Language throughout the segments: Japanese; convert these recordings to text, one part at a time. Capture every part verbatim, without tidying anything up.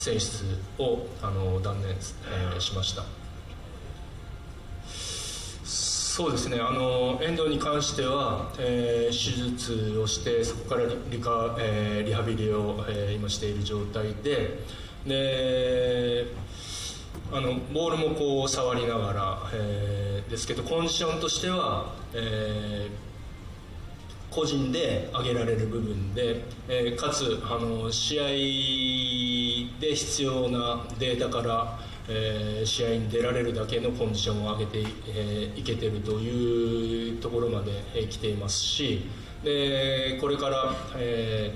選出をあの断念、えー、しました。そうですね、あの遠藤に関しては、えー、手術をしてそこからリカ、えー、リハビリを、えー、今している状態で、であのボールもこう触りながら、えー、ですけどコンディションとしては、えー個人で上げられる部分で、えー、かつあの試合で必要なデータから、えー、試合に出られるだけのコンディションを上げて、えー、いけているというところまで、えー、来ていますし、でこれから、え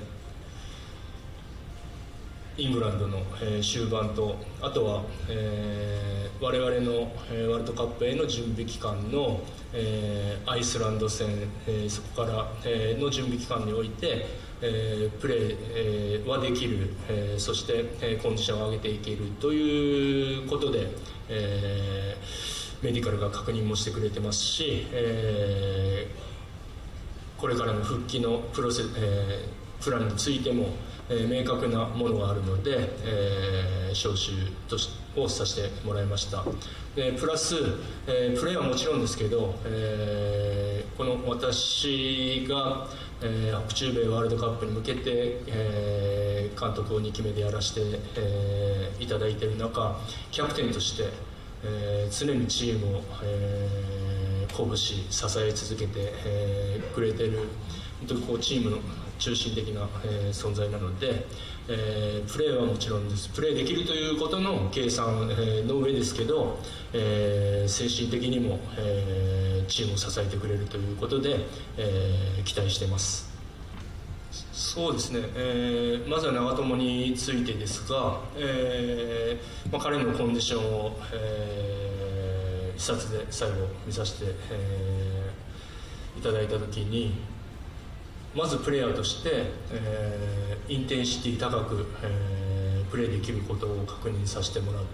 ー、イングランドの、えー、終盤とあとは、えー、我々の、えー、ワールドカップへの準備期間のえー、アイスランド戦、えー、そこから、えー、の準備期間において、えー、プレー、えー、はできる、えー、そして、えー、コンディションを上げていけるということで、えー、メディカルが確認もしてくれてますし、えー、これからの復帰のプロセ、えー、プランについても、えー、明確なものがあるので、えー、招集としをさせてもらいました。でプラス、えー、プレーはもちろんですけど、えー、この私が、えー、北中米ワールドカップに向けて、えー、監督をにきめでやらせて、えー、いただいている中、キャプテンとして、えー、常にチームを、えー、鼓舞し支え続けて、えー、くれている本当にこうチームの中心的な、えー、存在なので、えー、プレーはもちろんです。プレーできるということの計算、えー、の上ですけど、えー、精神的にも、えー、チームを支えてくれるということで、えー、期待しています。そうですね、えー、まずは長友についてですが、えーまあ、彼のコンディションを、えー、視察で最後見させて、えー、いただいたときに、まずプレイヤーとして、えー、インテンシティ高く、えー、プレーできることを確認させてもらって、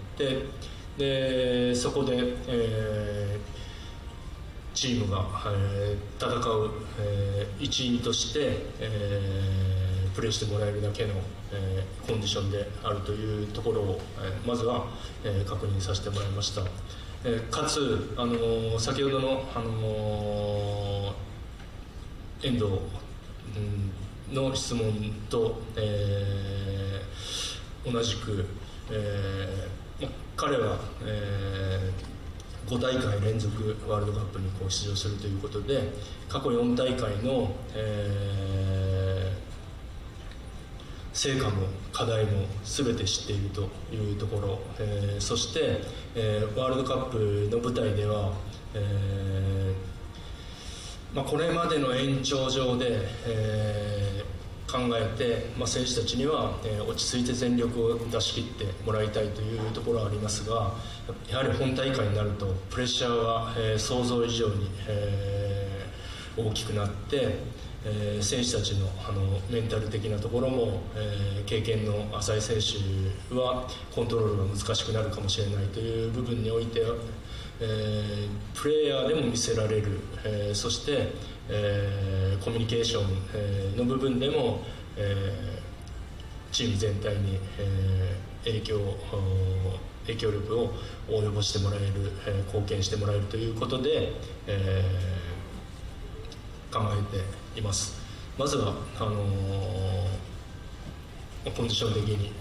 でそこで、えー、チームが、えー、戦う、えー、一員として、えー、プレーしてもらえるだけの、えー、コンディションであるというところを、えー、まずは、えー、確認させてもらいました。えー、かつ、あのー、先ほどの、あのー、遠藤の質問と、えー、同じく、えー、彼は、えー、ご大会連続ワールドカップにこう出場するということで、過去よん大会の、えー、成果も課題も全て知っているというところ、えー、そして、えー、ワールドカップの舞台では、えーまあ、これまでの延長上で、えー、考えて、まあ、選手たちには、えー、落ち着いて全力を出し切ってもらいたいというところはありますが、やはり本大会になるとプレッシャーは、えー、想像以上に、えー、大きくなって、えー、選手たちの、あのメンタル的なところも、えー、経験の浅い選手はコントロールが難しくなるかもしれないという部分において、えー、プレイヤーでも見せられる、えー、そして、えー、コミュニケーション、えー、の部分でも、えー、チーム全体に、えー、影響影響力を及ぼしてもらえる、えー、貢献してもらえるということで、えー、考えています。まずはあのー、コンディション的に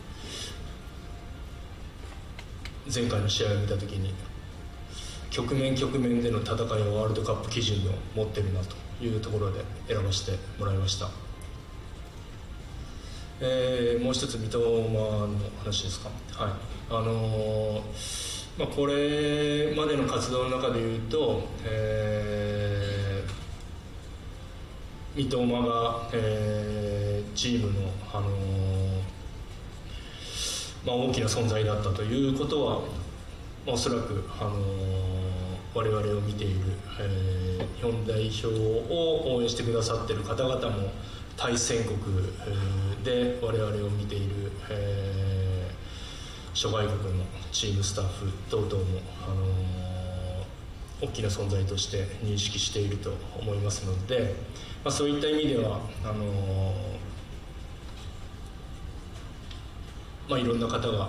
前回の試合を見たときに局面局面での戦いをワールドカップ基準を持ってるなというところで選ばせてもらいました。えー、もう一つ三笘の話ですか。はい、あのーまあ、これまでの活動の中でいうと、えー、三笘が、えー、チームの、あのーまあ、大きな存在だったということは、おそらく、あのー、我々を見ている、えー、日本代表を応援してくださっている方々も対戦国、えー、で我々を見ている、えー、諸外国のチームスタッフ等々も、あのー、大きな存在として認識していると思いますので、まあ、そういった意味ではあのーまあ、いろんな方が、